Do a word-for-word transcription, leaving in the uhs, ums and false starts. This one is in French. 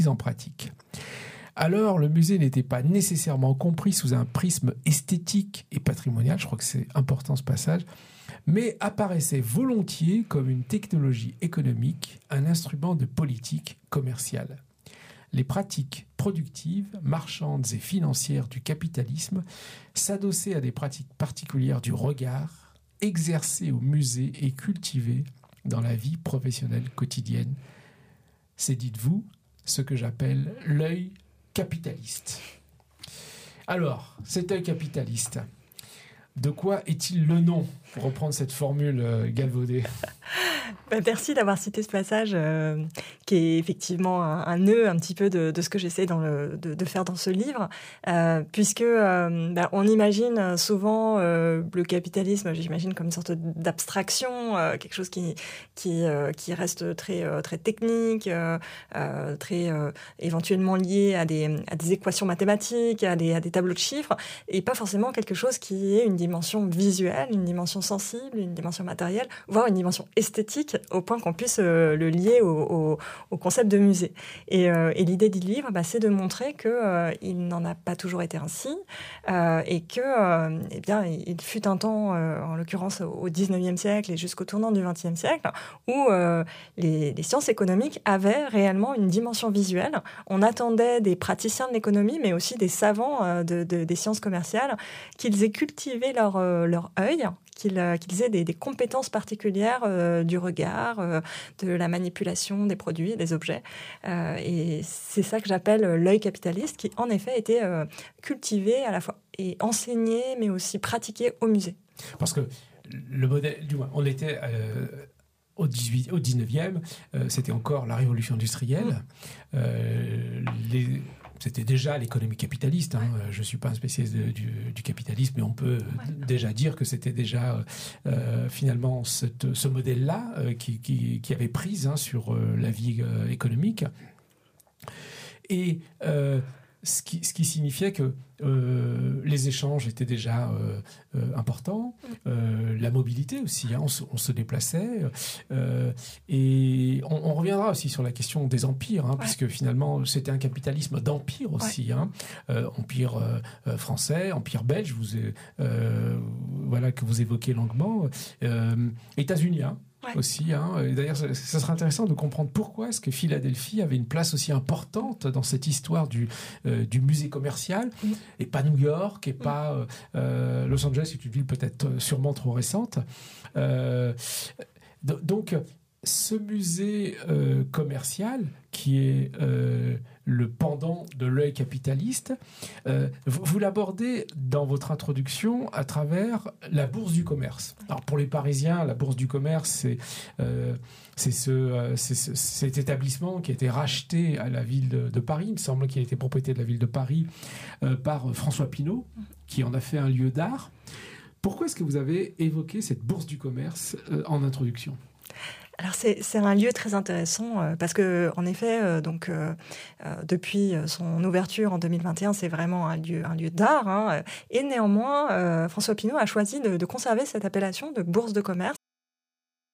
en pratique. Alors, le musée n'était pas nécessairement compris sous un prisme esthétique et patrimonial, je crois que c'est important ce passage, mais apparaissait volontiers comme une technologie économique, un instrument de politique commerciale. Les pratiques productives, marchandes et financières du capitalisme s'adossaient à des pratiques particulières du regard, exercées au musée et cultivées dans la vie professionnelle quotidienne. C'est, dites-vous, ce que j'appelle l'œil capitaliste. Alors, cet œil capitaliste, de quoi est-il le nom, pour reprendre cette formule euh, galvaudée? Merci d'avoir cité ce passage euh, qui est effectivement un, un nœud un petit peu de, de ce que j'essaie dans le, de, de faire dans ce livre, euh, puisque euh, bah, on imagine souvent euh, le capitalisme, j'imagine comme une sorte d'abstraction, euh, quelque chose qui qui euh, qui reste très euh, très technique, euh, euh, très euh, éventuellement lié à des à des équations mathématiques, à des à des tableaux de chiffres, et pas forcément quelque chose qui ait une dimension visuelle, une dimension sensible, une dimension matérielle, voire une dimension esthétique, au point qu'on puisse euh, le lier au, au, au concept de musée. Et, euh, et l'idée du livre, bah, c'est de montrer que euh, il n'en a pas toujours été ainsi, euh, et que, euh, eh bien, il fut un temps, euh, en l'occurrence au dix-neuvième siècle et jusqu'au tournant du vingtième siècle, où euh, les, les sciences économiques avaient réellement une dimension visuelle. On attendait des praticiens de l'économie, mais aussi des savants euh, de, de, des sciences commerciales, qu'ils aient cultivé leur, euh, leur œil, qu'ils, euh, qu'ils aient des, des compétences particulières euh, du regard, euh, de la manipulation des produits, des objets. Euh, et c'est ça que j'appelle l'œil capitaliste, qui en effet était euh, cultivé à la fois et enseigné, mais aussi pratiqué au musée. Parce que le modèle, du moins, on était euh, au, dix-huit, au dix-neuvième, euh, c'était encore la révolution industrielle. Mmh. Euh, les... C'était déjà l'économie capitaliste. Hein. Ouais. Je ne suis pas un spécialiste de, du, du capitalisme, mais on peut ouais. déjà dire que c'était déjà euh, finalement cette, ce modèle-là euh, qui, qui, qui avait prise hein, sur euh, la vie euh, économique. Et euh, ce, qui, ce qui signifiait que euh, les échanges étaient déjà euh, euh, importants, euh, la mobilité aussi, hein, on, se, on se déplaçait, euh, et on, on reviendra aussi sur la question des empires, hein, ouais. puisque finalement c'était un capitalisme d'empire aussi, ouais. hein, euh, empire euh, français, empire belge, vous, euh, voilà que vous évoquez longuement, euh, états-unien. Ouais. Aussi, hein. D'ailleurs, ça, ça serait intéressant de comprendre pourquoi est-ce que Philadelphie avait une place aussi importante dans cette histoire du, euh, du musée commercial, mmh. et pas New York, et mmh. pas euh, Los Angeles, c'est une ville peut-être sûrement trop récente. Euh, donc, ce musée euh, commercial, qui est euh, le pendant de l'œil capitaliste, euh, vous, vous l'abordez dans votre introduction à travers la Bourse du commerce. Alors pour les Parisiens, la Bourse du commerce, c'est, euh, c'est, ce, euh, c'est ce, cet établissement qui a été racheté à la ville de, de Paris. Il me semble qu'il a été propriété de la ville de Paris euh, par François Pinault, qui en a fait un lieu d'art. Pourquoi est-ce que vous avez évoqué cette Bourse du commerce euh, en introduction ? Alors c'est, c'est un lieu très intéressant euh, parce que en effet euh, donc euh, euh, depuis son ouverture en deux mille vingt et un, c'est vraiment un lieu un lieu d'art, hein, et néanmoins euh, François Pinault a choisi de, de conserver cette appellation de bourse de commerce